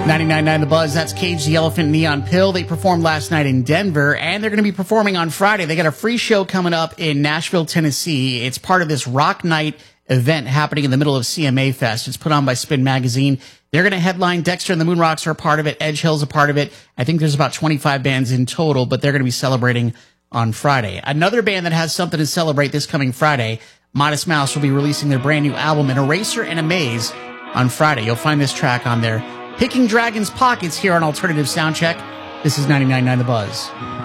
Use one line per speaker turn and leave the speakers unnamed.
99.9 The Buzz, that's Cage the Elephant Neon Pill. They performed last night in Denver, and they're going to be performing on Friday. They got a free show coming up in Nashville, Tennessee. It's part of this Rock Night event happening in the middle of CMA Fest. It's put on by Spin Magazine. They're going to headline. Dexter and the Moonrocks are a part of it. Edge Hill's a part of it. I think there's about 25 bands in total, but they're going to be celebrating on Friday. Another band that has something to celebrate this coming Friday, Modest Mouse, will be releasing their brand new album, An Eraser and a Maze, on Friday. You'll find this track on there. Picking Dragon's Pockets here on Alternative Soundcheck. This is 99.9 The Buzz.